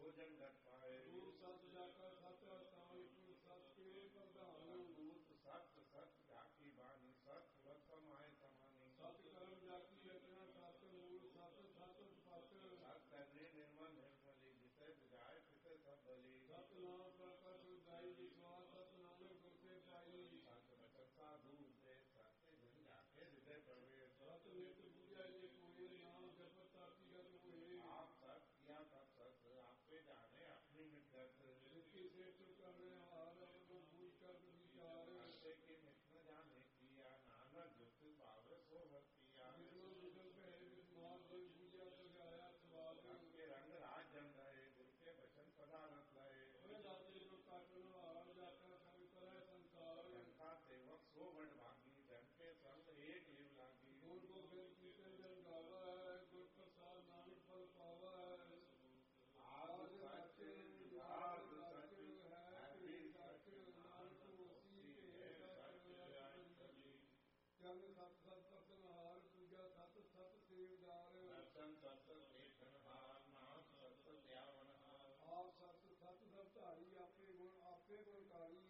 भोजन घट पाए। गुरु सत जाका सत स्थान सत के प्रधान। भूत सत सत जाकी बानी सत वत समाए समानी। सत कर्म जाकी रचना सत मूल सत सत पत। सत करने निर्मल निर्मली जिसे बुझाए पिते सब बली। सत नाम प्रकट उदाई विश्वास सत नानक गुरते पाई। सत वचन साधु से सत्य जन जाके हृदय प्रवेश। सत नित पूजा ये कोई नाम जप ताती गत हुए। आप सत किया सब सत आपे जाने अपनी मित्रत। जिसकी सेठ करने हार भूल कर विचार। की मित्र जाने किया नानक जुत पावे सो भक्तिया। के रंग राज जन रहे गुरु के वचन पदारथ लहे। जनता सेवक सो बड़ भागी जन के संग एक जीव लागी। गुरु को फिर कीर्तन जन गावा है गुरु प्रसाद नानक फल पावा है। आज सच आज सच है सच नानक उसी के सच। जन सत सत दर्शनहार पूजा सत सत सेवदार। दर्शन सत देखनहार नाम सत दयावनहार। आप सत सत सब धारी आपे गुणकारी।